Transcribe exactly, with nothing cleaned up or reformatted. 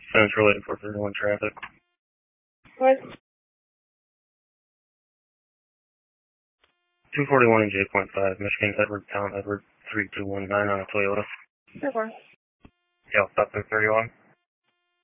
Central eight four thirty-one traffic. What? two forty-one and J point five, Michigan, Edward, Town, Edward, three two one nine on a Toyota. Sure. Yeah, stop there thirty-one.